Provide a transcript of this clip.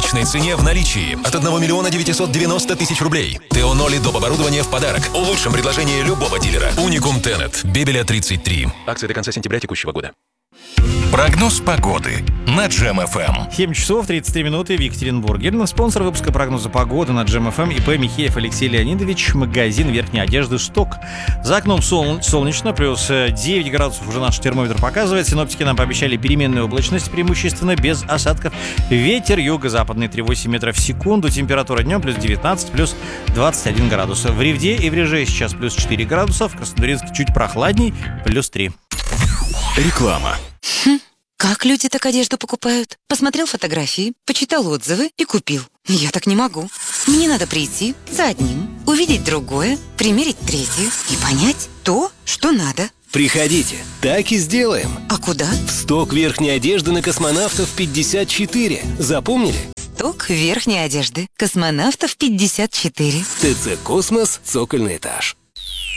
отличной цене в наличии от 1 миллиона 990 тысяч рублей. ТО-0 и доп. Оборудование в подарок. В лучшем предложении любого дилера. Уникум Тенет. Бебеля 33. Акция до конца сентября текущего года. Прогноз погоды на Джем ФМ. 7 часов 33 минуты в Екатеринбурге. Спонсор выпуска прогноза погоды на Джем ФМ ИП Михеев Алексей Леонидович, магазин верхней одежды «Сток». За окном солнечно, плюс 9 градусов уже наш термометр показывает. Синоптики нам пообещали переменную облачность, преимущественно без осадков. Ветер юго-западный 3,8 метров в секунду. Температура днем плюс 19, плюс 21 градус. В Ревде и в Реже сейчас плюс 4 градуса. В Краснодаренске чуть прохладней, плюс 3. Реклама. Как люди так одежду покупают? Посмотрел фотографии, почитал отзывы и купил. Я так не могу. Мне надо прийти за одним, увидеть другое, примерить третье и понять то, что надо. Приходите, так и сделаем. А куда? В «Сток верхней одежды» на Космонавтов 54. Запомнили? «Сток верхней одежды. Космонавтов 54». ТЦ «Космос», цокольный этаж.